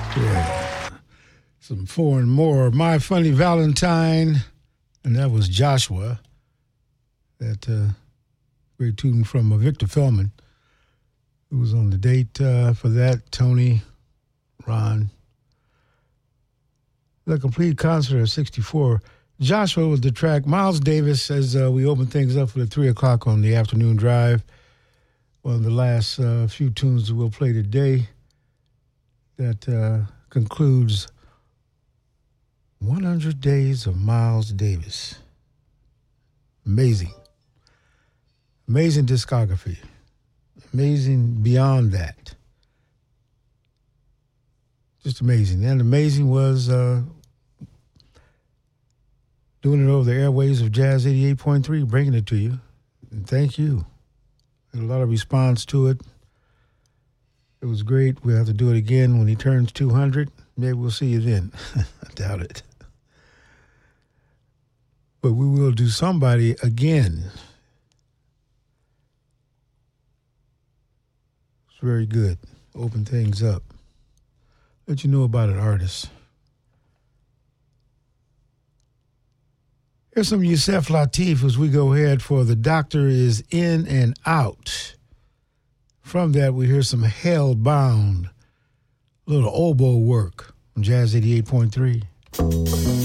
Yeah. Some four and more. My Funny Valentine. And that was Joshua. That great tune from Victor Feldman, who was on the date for that. Tony, Ron. The complete concert of 64. Joshua was the track. Miles Davis, as we open things up for the 3 o'clock on the afternoon drive. One of the last few tunes that we'll play today that concludes 100 Days of Miles Davis. Amazing. Amazing discography. Amazing beyond that. Just amazing. And amazing was doing it over the airwaves of Jazz 88.3, bringing it to you. And thank you. Had a lot of response to it. It was great. We'll have to do it again when he turns 200. Maybe we'll see you then. I doubt it. But we will do somebody again. It's very good. Open things up. Let you know about an artist. Here's some Yusef Lateef as we go ahead for The Doctor Is In and Out. From that, we hear some Hellbound, little oboe work on Jazz 88.3.